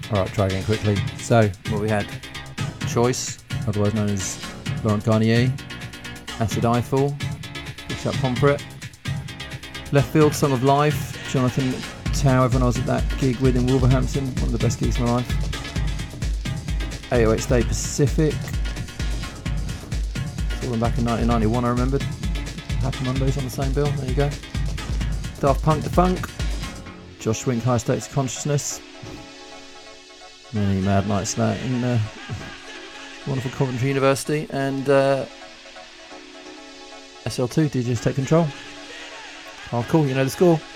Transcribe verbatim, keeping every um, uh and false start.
Alright, try again quickly. So, what we had? Choice, otherwise known as Laurent Garnier. Acid Eiffel. Picks up Pomfret. Left Field, Song of Life. Jonathan Tower, when I was at that gig with in Wolverhampton. One of the best gigs of my life. eight oh eight Stay Pacific. Saw them back in nineteen ninety-one, I remembered. Happy Mondays on the same bill. There you go. Daft Punk to Funk. Josh Swink, High States of Consciousness. Many mad nights that in uh, wonderful Coventry University. And uh, S L two, D Js Take Control. Hardcore, you know the score.